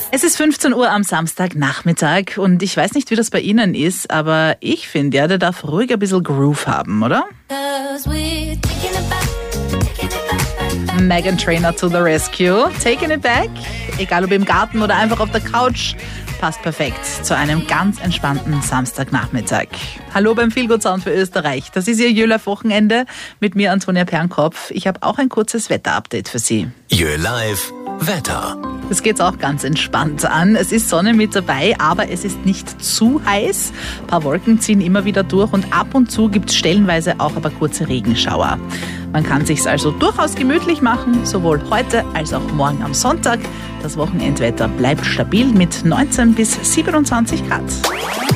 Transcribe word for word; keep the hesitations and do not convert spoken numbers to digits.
Es ist fünfzehn Uhr am Samstagnachmittag und ich weiß nicht, wie das bei Ihnen ist, aber ich finde, ja, der darf ruhig ein bisschen Groove haben, oder? Meghan Trainor to the rescue. Taking it back. Egal ob im Garten oder einfach auf der Couch. Passt perfekt zu einem ganz entspannten Samstagnachmittag. Hallo beim Feel Good Sound für Österreich. Das ist Ihr Jö-Live-Wochenende mit mir, Antonia Pernkopf. Ich habe auch ein kurzes Wetter-Update für Sie. Jö-Live Wetter. Das geht's auch ganz entspannt an. Es ist Sonne mit dabei, aber es ist nicht zu heiß. Ein paar Wolken ziehen immer wieder durch und ab und zu gibt's stellenweise auch aber kurze Regenschauer. Man kann sich's also durchaus gemütlich machen, sowohl heute als auch morgen am Sonntag. Das Wochenendwetter bleibt stabil mit neunzehn bis siebenundzwanzig Grad.